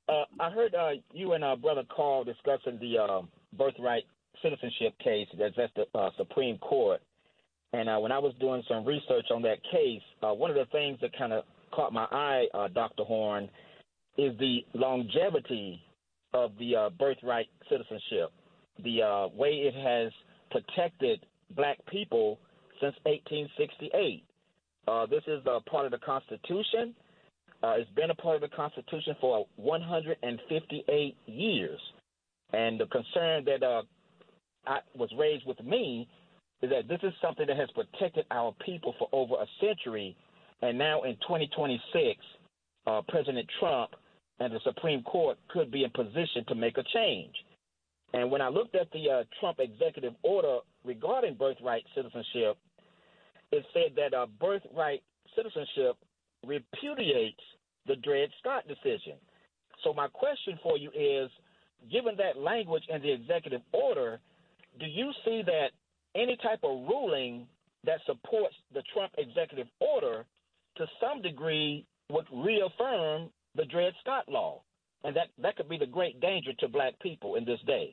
I heard you and Brother Carl discussing the birthright citizenship case that's at the Supreme Court. And when I was doing some research on that case, one of the things that kind of caught my eye, Dr. Horn, is the longevity of the birthright citizenship, the way it has protected black people since 1868. This is a part of the Constitution. It's been a part of the Constitution for 158 years. And the concern that was raised with me is that this is something that has protected our people for over a century. And now in 2026, President Trump and the Supreme Court could be in position to make a change. And when I looked at the Trump executive order regarding birthright citizenship, it said that birthright citizenship repudiates the Dred Scott decision. So my question for you is, given that language in the executive order, do you see that any type of ruling that supports the Trump executive order to some degree would reaffirm the Dred Scott law? And that could be the great danger to black people in this day.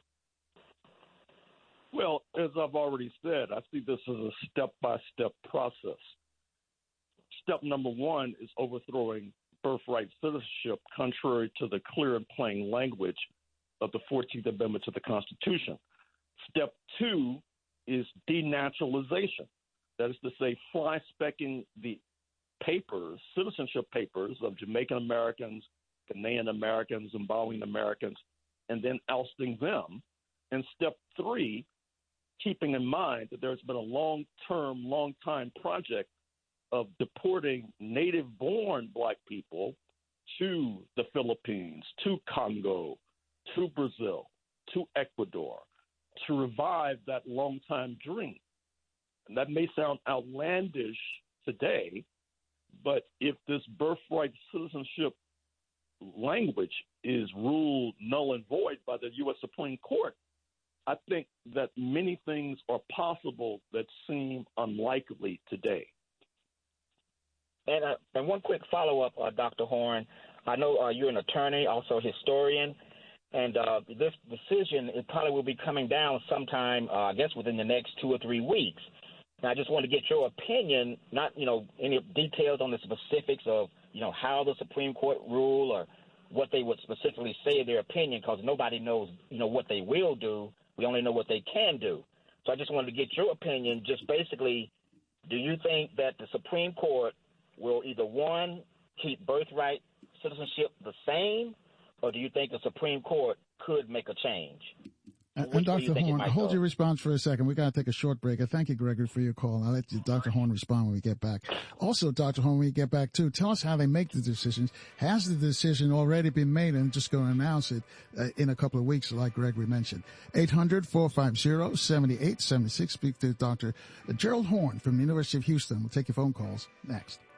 Well, as I've already said, I see this as a step-by-step process. Step number one is overthrowing birthright citizenship contrary to the clear and plain language of the 14th Amendment to the Constitution. Step two is denaturalization. That is to say, fly-specking the papers, citizenship papers of Jamaican Americans, Ghanaian Americans, Zimbabwean Americans, and then ousting them. And step three, keeping in mind that there's been a long-time project of deporting native-born black people to the Philippines, to Congo, to Brazil, to Ecuador, to revive that long-time dream. And that may sound outlandish today, but if this birthright citizenship language is ruled null and void by the U.S. Supreme Court, I think that many things are possible that seem unlikely today. And one quick follow-up, Dr. Horn. I know you're an attorney, also a historian, and this decision, it probably will be coming down sometime, I guess, within the next 2 or 3 weeks. And I just want to get your opinion, not, any details on the specifics of, how the Supreme Court rule or what they would specifically say in their opinion, because nobody knows, what they will do. We only know what they can do. So I just wanted to get your opinion, just basically, do you think that the Supreme Court will either, one, keep birthright citizenship the same, or do you think the Supreme Court could make a change? And Dr. Horn, hold your response for a second. We got to take a short break. Thank you, Gregory, for your call. I'll let Dr. Horn respond when we get back. Also, Dr. Horn, when you get back, too, tell us how they make the decisions. Has the decision already been made and just going to announce it in a couple of weeks, like Gregory mentioned? 800-450-7876. Speak to Dr. Gerald Horn from the University of Houston. We'll take your phone calls next.